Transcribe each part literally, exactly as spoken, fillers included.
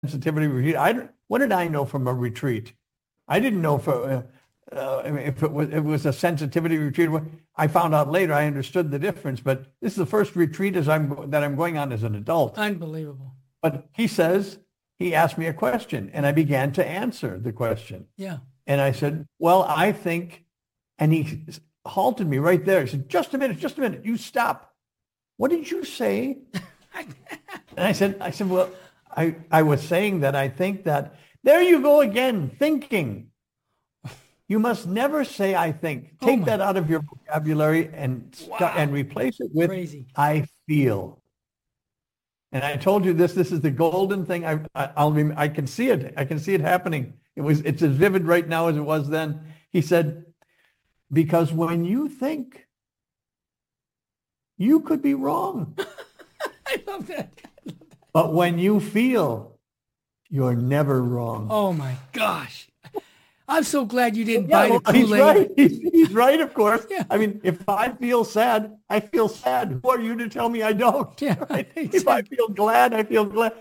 sensitivity retreat. I don't- what did I know from a retreat? I didn't know for, uh, uh, if it was it was a sensitivity retreat. I found out later. I understood the difference. But this is the first retreat as I'm that I'm going on as an adult. Unbelievable. But he says he asked me a question, and I began to answer the question. Yeah. And I said, "Well, I think," and he halted me right there. He said, "Just a minute, just a minute. You stop. What did you say?" And I said, "I said, well, I I was saying that I think that." There you go again, thinking. You must never say "I think." Take Oh that out of your vocabulary and Wow. st- and replace it with Crazy. "I feel." And I told you this. This is the golden thing. I, I I'll rem- I can see it. I can see it happening. It was it's as vivid right now as it was then. He said, "Because when you think, you could be wrong. I love that. But when you feel, you're never wrong." Oh my gosh. I'm so glad you didn't Yeah, buy well, the he's Kool-Aid. right. He's, he's right, of course. Yeah. I mean, if I feel sad, I feel sad. Who are you to tell me I don't? Yeah, Right? exactly. If I feel glad, I feel glad.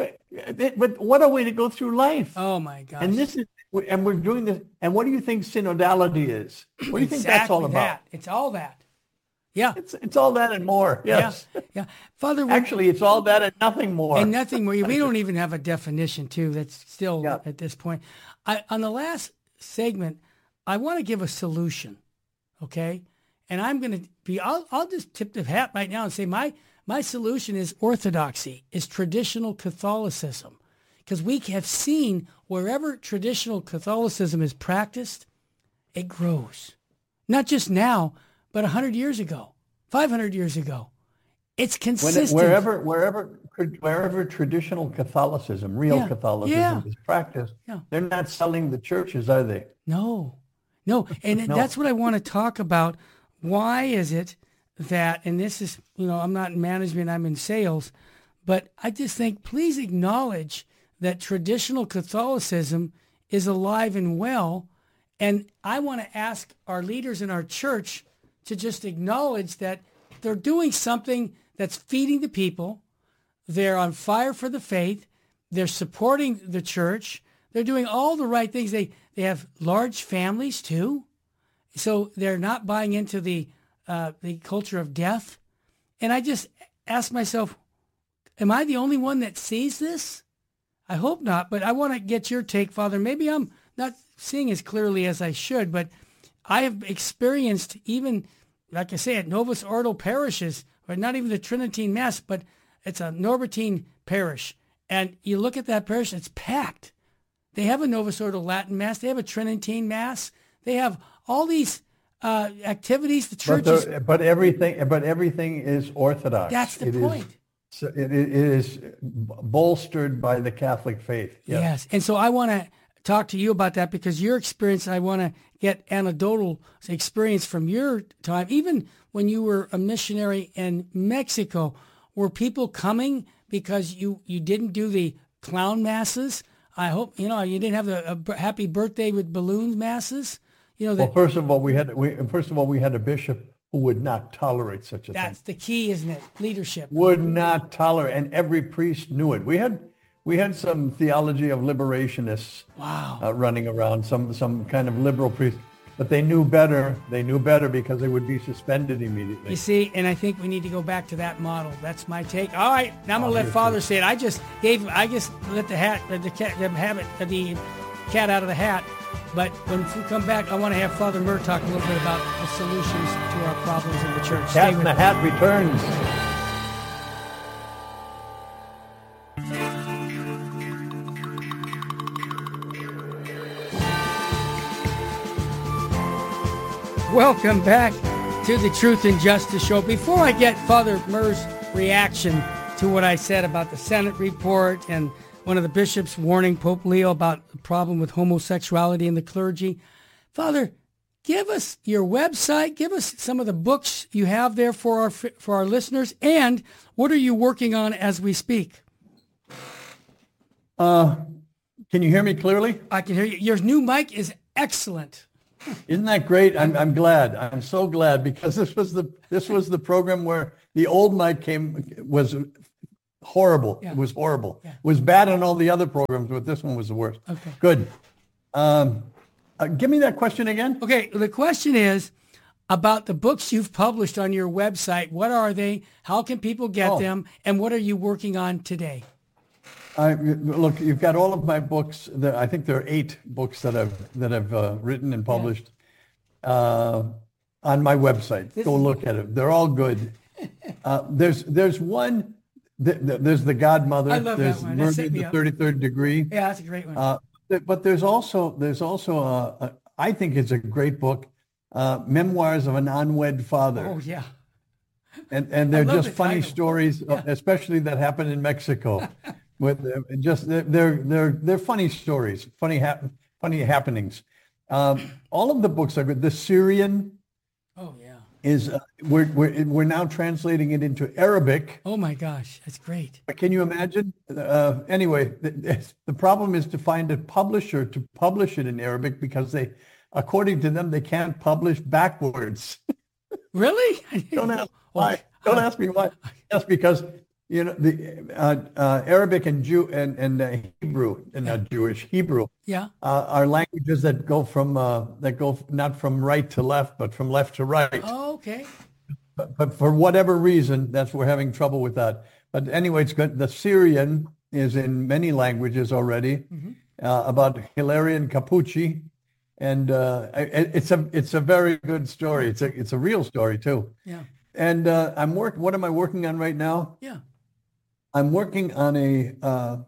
But what a way to go through life. Oh my gosh. And this is, and we're doing this. And what do you think synodality is? What do you think that's all Exactly about? that. It's all that. Yeah. It's it's all that and more. Yes. Yeah. Yeah. Father, we- Actually, it's all that and nothing more. and nothing more. We don't even have a definition too. That's still Yeah. at this point. I, on the last segment, I want to give a solution. Okay. And I'm going to be, I'll, I'll just tip the hat right now and say my, my solution is orthodoxy, is traditional Catholicism. Because we have seen wherever traditional Catholicism is practiced, it grows. Not just now, but one hundred years ago, five hundred years ago. It's When it- consistent. wherever, wherever, wherever traditional Catholicism, real Yeah, Catholicism yeah. is practiced, Yeah. they're not selling the churches, are they? No, no. And No. that's what I want to talk about. Why is it that, and this is, you know, I'm not in management, I'm in sales, but I just think please acknowledge that traditional Catholicism is alive and well. And I want to ask our leaders in our church to just acknowledge that they're doing something that's feeding the people. They're on fire for the faith. They're supporting the church. They're doing all the right things. They they have large families too. So they're not buying into the uh, the culture of death. And I just ask myself, am I the only one that sees this? I hope not, but I want to get your take, Father. Maybe I'm not seeing as clearly as I should, but I have experienced even, like I say, at Novus Ordo parishes, or not even the Tridentine Mass, but it's a Norbertine parish. And you look at that parish, it's packed. They have a Novus Ordo Latin Mass. They have a Tridentine Mass. They have all these uh, activities. The But, church is, the, but everything, but everything is Orthodox. that's the It is- point. so it, it is bolstered by the Catholic faith. Yes. Yes. And so I want to talk to you about that because your experience, I want to get anecdotal experience from your time. Even when you were a missionary in Mexico, were people coming because you, you didn't do the clown masses? I hope, you know, you didn't have the a b- happy birthday with balloons masses. You know, Well, that, first of all, we had we, first of all we had a bishop who would not tolerate such a that's thing. the key, isn't it? Leadership. Would not tolerate, and every priest knew it. We had we had some theology of liberationists Wow. uh, running around, some some kind of liberal priests, but they knew better. They knew better because they would be suspended immediately. You see, and I think we need to go back to that model. That's my take. All right, now I'm gonna Oh, let me Father too. say it. I just gave, I just let the hat, the cat, the habit, the cat out of the hat. But when we come back, I want to have Father Murr talk a little bit about the solutions to our problems in the church. Cat Stay in with the us. Hat returns. Welcome back to the Truth and Justice Show. Before I get Father Murr's reaction to what I said about the Senate report and one of the bishops warning Pope Leo about the problem with homosexuality in the clergy, Father, give us your website, give us some of the books you have there for our for our listeners, and what are you working on as we speak? Uh, can you hear me clearly? I can hear you. Your new mic is excellent. Isn't that great? I'm I'm glad. I'm so glad because this was the this was the program where the old mic came was horrible. Yeah. It was horrible. Yeah. It was bad on all the other programs, but this one was the worst. Okay. Good. Um, uh, give me that question again. Okay. The question is about the books you've published on your website. What are they? How can people get Oh. them? And what are you working on today? I, look, you've got all of my books. There, I think there are eight books that I've that I've uh, written and published uh, on my website. This Go is- look at it. They're all good. Uh, there's there's one. Th- th- there's The Godmother. I love that there's one. That Murder set in me the up. thirty-third Degree. Yeah, that's a great one. Uh, th- but there's also there's also a, a I think it's a great book, uh, Memoirs of an Unwed Father. oh, yeah. And and they're love just the funny title. stories, uh, especially that happen in Mexico. With uh, just they're they're they're they're funny stories, funny hap- funny happenings. Um, all of the books are good. The Syrian Oh, yeah. is uh, we're we're we're now translating it into Arabic. Oh, my gosh. That's great. Can you imagine? Uh, anyway, the, the problem is to find a publisher to publish it in Arabic because they, according to them, they can't publish backwards. Really? Don't ask Oh, why. Don't ask me why. That's because you know the uh, uh, Arabic and Jew and and uh, Hebrew and not Jewish Hebrew Yeah. uh, are languages that go from uh, that go not from right to left but from left to right. Oh, okay. But, but for whatever reason, that's we're having trouble with that. But anyway, it's good. The Syrian is in many languages already. Mm-hmm. Uh, about Hilarion Capucci, and uh, it, it's a it's a very good story. It's a it's a real story too. Yeah. And uh, I'm work. What am I working on right now? Yeah. I'm working on a uh,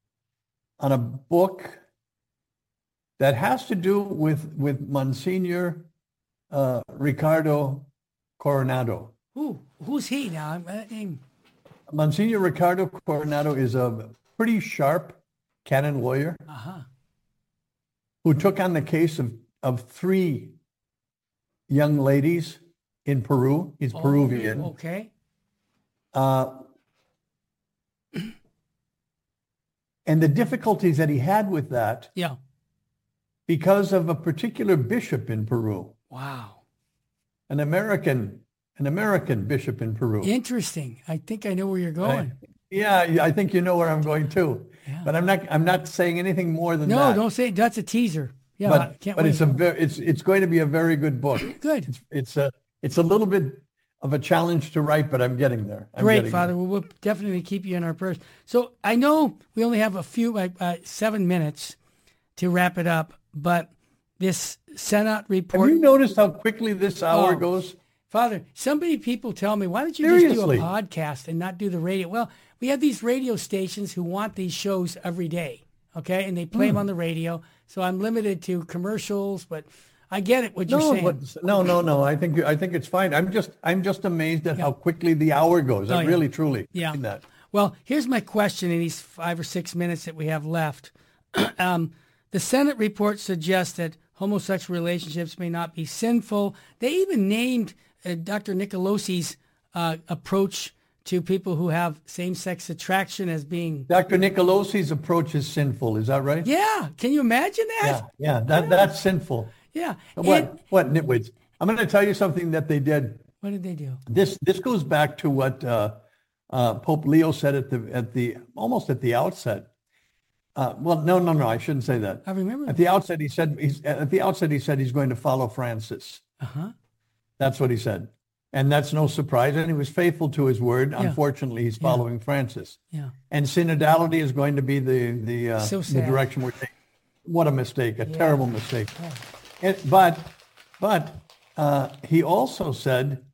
on a book that has to do with with Monsignor uh, Ricardo Coronado. Ooh, who's he now? I'm- That name. Monsignor Ricardo Coronado is a pretty sharp canon lawyer Uh-huh. who took on the case of of three young ladies in Peru. He's Peruvian. Oh, okay. Uh, and the difficulties that he had with that Yeah. because of a particular bishop in Peru, Wow. an American, an American bishop in Peru. Interesting. I think I know where you're going. Yeah, I think you know where I'm going too. Yeah. But I'm not. I'm not saying anything more than No, that. don't say that's a teaser. Yeah, I But can't but wait. it's a very. It's it's going to be a very good book. Good. It's it's a it's a little bit of a challenge to write, but I'm getting there. I'm Great, getting Father. there. Well, we'll definitely keep you in our prayers. So I know we only have a few, uh, uh, seven minutes to wrap it up, but this Senate Have report, you noticed how quickly this hour Oh. goes? Father, so many people tell me, why don't you just Seriously. do a podcast and not do the radio? Well, we have these radio stations who want these shows every day, okay? And they play them on the radio. So I'm limited to commercials, but I get it what you're No, saying. but- no, no, no. I think I think it's fine. I'm just I'm just amazed at how quickly the hour goes. Oh, I yeah. really, truly Yeah. mean that. Well, here's my question in these five or six minutes that we have left. um, the Senate report suggests that homosexual relationships may not be sinful. They even named uh, Doctor Nicolosi's uh, approach to people who have same-sex attraction as being, Doctor Nicolosi's approach is sinful. Is that right? yeah, can you imagine Yeah, that? yeah. That that's sinful. Yeah. What And- what nitwits? I'm going to tell you something that they did. what did they do? This this goes back to what uh, uh, Pope Leo said at the at the almost at the outset. Uh, well, no, no, no. I shouldn't say that. I remember. At the outset, he said he's at the outset he said he's going to follow Francis. Uh-huh. That's what he said, and that's no surprise. And he was faithful to his word. Yeah. Unfortunately, he's following Francis. Yeah. And synodality is going to be the the uh, So the sad. direction we're taking. What a mistake! A terrible mistake. It, but but uh, he also said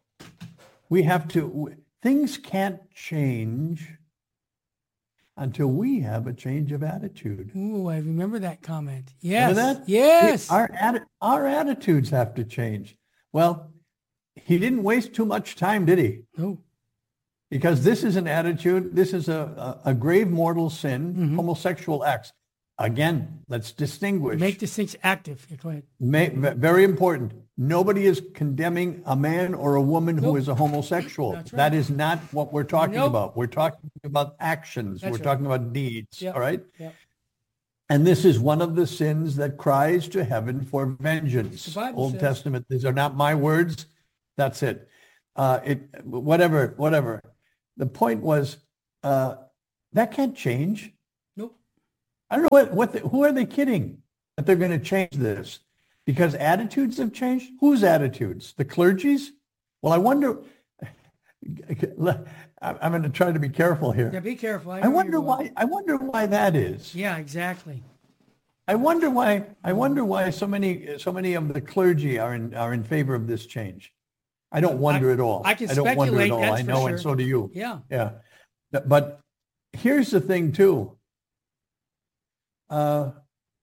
we have to. Things can't change until we have a change of attitude. Ooh, I remember that comment. Yes. Remember that? Yes. Our atti- our attitudes have to change. Well, he didn't waste too much time, did he? Oh, Because this is an attitude, this is a, a, a grave mortal sin, Mm-hmm. homosexual acts. Again, let's distinguish. make distinction active. Yeah, go ahead. Ma- v- very important. Nobody is condemning a man or a woman who Nope. is a homosexual. That's right. That is not what we're talking Nope. about. We're talking about actions. That's we're right. talking about deeds. Yep. All right. Yep. And this is one of the sins that cries to heaven for vengeance. The Bible Old says. Testament. These are not my words. That's it. Uh, it whatever, whatever. The point was, uh, That can't change. Nope. I don't know what, what the, who are they kidding that they're going to change this? Because attitudes have changed? Whose attitudes? The clergy's? Well, I wonder, I'm going to try to be careful here. Yeah, be careful. I, I wonder why, I wonder why that is. Yeah, exactly. I wonder why, I wonder why so many, so many of the clergy are in, are in favor of this change. I don't wonder I, at all. I can I don't wonder speculate, at all. that's I for know, sure. and so do you. Yeah. Yeah. But here's the thing too. Uh,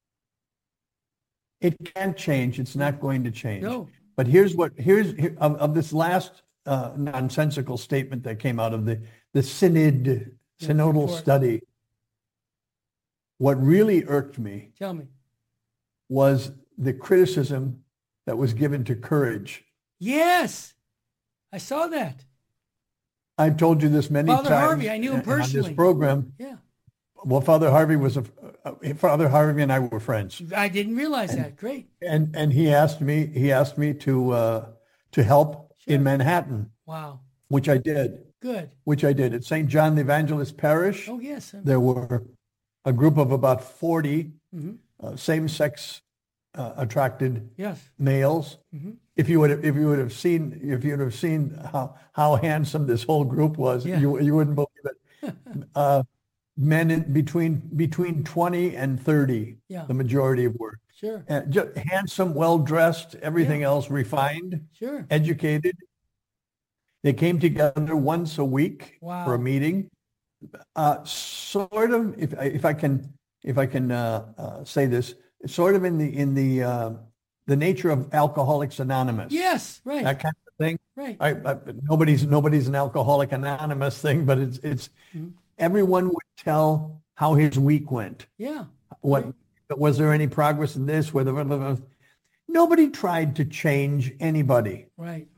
it can't change. It's not going to change. No. But here's what, here's, here, of, of this last uh, nonsensical statement that came out of the, the synod, Yeah, synodal report. study. What really irked me Tell me. was the criticism that was given to courage. Yes. I saw that. I've told you this many Father times. Harvey, I knew him on this personally. program. Yeah. Well, Father Harvey was a, uh, Father Harvey and I were friends. I didn't realize that. Great. And and he asked me he asked me to uh, to help Sure. in Manhattan, Wow. which I did. Good. Which I did at Saint John the Evangelist Parish. Oh, yes. There were a group of about forty Mm-hmm. uh, same-sex uh, attracted Yes. males. Mm-hmm. If you would have, if you would have seen if you would have seen how how handsome this whole group was, Yeah. you you wouldn't believe it. uh, men in between between twenty and thirty, Yeah. the majority of were. Sure. Uh, just handsome, well-dressed, everything Yeah. else refined, Sure. educated. They came together once a week Wow. for a meeting. Uh, sort of, if I- if I can if I can uh, uh, say this, it's sort of in the in the uh, the nature of Alcoholics Anonymous. Yes. Right. That kind of thing. Right. I, I, nobody's nobody's an Alcoholic Anonymous thing, but it's it's Mhm. everyone would tell how his week went. Yeah. What Right. was there any progress in this? Whether nobody tried to change anybody. Right.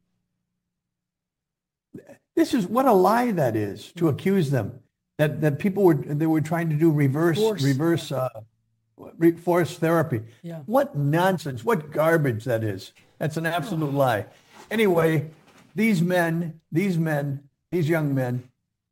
This is what a lie that is to accuse them that that people were they were trying to do reverse Force. reverse uh, re- force therapy. Yeah. What nonsense! What garbage that is! That's an absolute lie. Anyway, these men, these men, these young men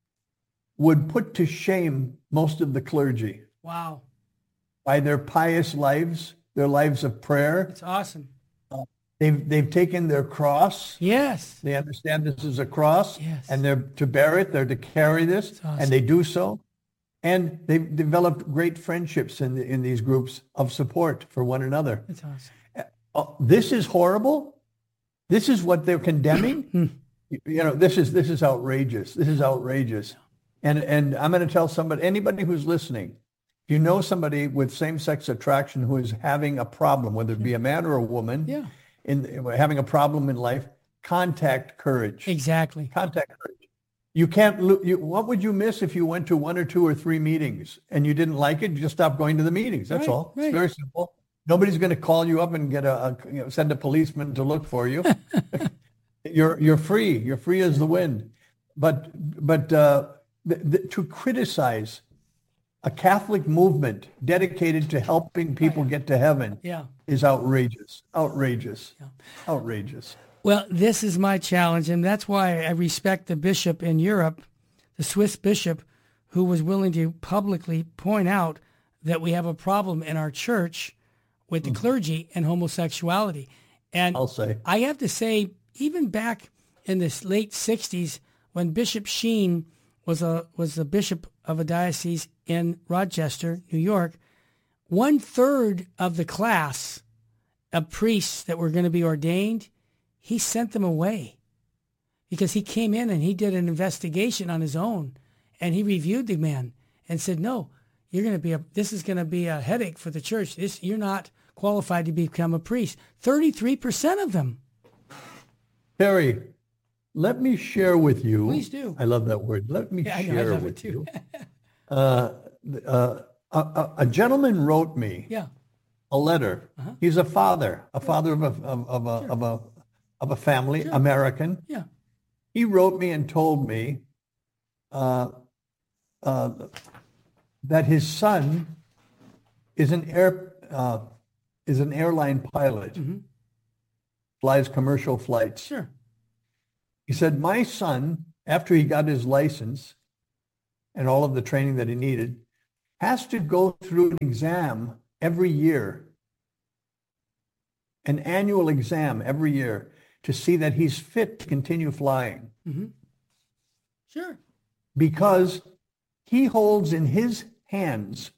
would put to shame most of the clergy Wow. by their pious lives, their lives of prayer. It's awesome. They've they've taken their cross. Yes. They understand this is a cross, Yes. and they're to bear it. They're to carry this, That's awesome. and they do so. And they've developed great friendships in the, in these groups of support for one another. It's awesome. Oh, this is horrible. This is what they're condemning. You know, this is this is outrageous. This is outrageous. And and I'm going to tell somebody, anybody who's listening, if you know somebody with same-sex attraction who is having a problem, whether it be a man or a woman, Yeah. in having a problem in life, contact courage. Exactly. Contact courage. You can't. lo- You, what would you miss if you went to one or two or three meetings and you didn't like it? You just stop going to the meetings. That's Right, all. right. It's very simple. Nobody's going to call you up and get a, a you know, send a policeman to look for you. you're you're free. You're free as the wind. But but uh, th- th- to criticize a Catholic movement dedicated to helping people get to heaven Yeah. is outrageous. Outrageous. Yeah. Outrageous. Well, this is my challenge, and that's why I respect the bishop in Europe, the Swiss bishop, who was willing to publicly point out that we have a problem in our church with the clergy and homosexuality. And I'll say. I have to say, even back in the late sixties, when Bishop Sheen was a was the bishop of a diocese in Rochester, New York, one third of the class of priests that were going to be ordained, he sent them away because he came in and he did an investigation on his own, and he reviewed the men and said, "No, you're going to be a. This is going to be a headache for the church. This you're not qualified to become a priest." Thirty-three percent of them. Terry, let me share with you. Please do. I love that word. Let me Yeah, I know, I share love it with too. you. Uh, uh, a, a, a gentleman wrote me Yeah. a letter. Uh-huh. He's a father, a father of a of, of a of a of a family, American. Yeah. He wrote me and told me uh, uh, that his son is an air uh, is an airline pilot, Mm-hmm. flies commercial flights. Sure. He said, my son, after he got his license, and all of the training that he needed, has to go through an exam every year, an annual exam every year, to see that he's fit to continue flying. Mm-hmm. Sure. Because he holds in his hands,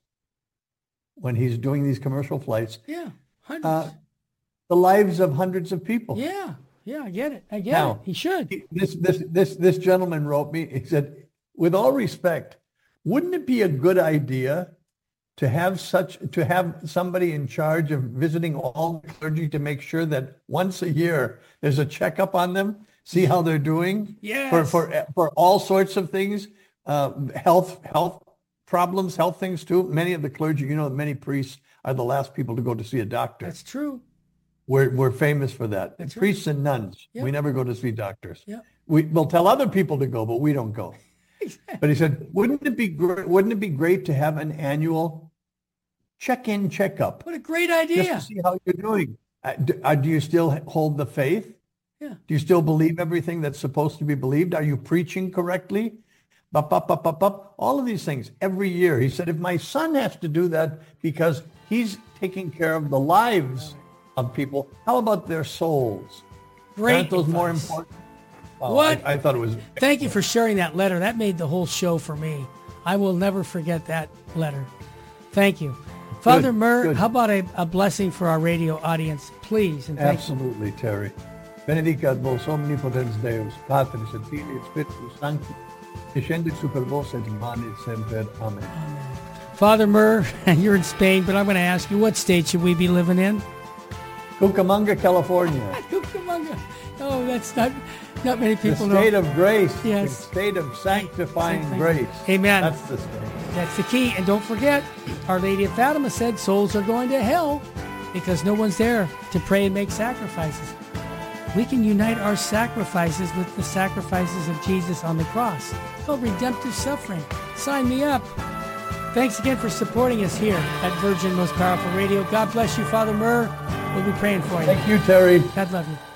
when he's doing these commercial flights, yeah, hundreds. Uh, the lives of hundreds of people. Yeah, yeah, I get it. I get now, it. He should. He, this, this, this, this gentleman wrote me, he said, with all respect, wouldn't it be a good idea to have such, to have somebody in charge of visiting all the clergy to make sure that once a year there's a checkup on them, see how they're doing? Yes. For, for, for all sorts of things, uh, health, health problems, health things too. Many of the clergy, you know, many priests are the last people to go to see a doctor. That's true. We're, we're famous for that. That's Priests right. and nuns, Yep. we never go to see doctors. Yep. We, we'll tell other people to go, but we don't go. But he said, wouldn't it be great, wouldn't it be great to have an annual check-in, check-up? What a great idea. Just to see how you're doing. Uh, do, uh, do you still hold the faith? Yeah. Do you still believe everything that's supposed to be believed? Are you preaching correctly? Bup, bup, bup, bup, bup. All of these things every year. He said, if my son has to do that because he's taking care of the lives of people, how about their souls? Great Aren't those advice. more important? Well, What? I, I thought it was. Thank you for sharing that letter. That made the whole show for me. I will never forget that letter. Thank you. Father Murr, good. how about a, a blessing for our radio audience, please? And thank Absolutely, Terry. Benedicat vos omnipotens Deus, Patris et Filii et Spiritus Sancti, descendit super vos et manet semper. Amen. Amen. Father Murr, you're in Spain, but I'm going to ask you, what state should we be living in? Cucamonga, California. Cucamonga. Oh, that's not, not many The people state know. of grace. Yes. The state of sanctifying Sanctifying. grace. Amen. That's the state. That's the key. And don't forget, Our Lady of Fatima said souls are going to hell because no one's there to pray and make sacrifices. We can unite our sacrifices with the sacrifices of Jesus on the cross. It's called redemptive suffering. Sign me up. Thanks again for supporting us here at Virgin Most Powerful Radio. God bless you, Father Murr. We'll be praying for you. Thank you, Terry. God love you.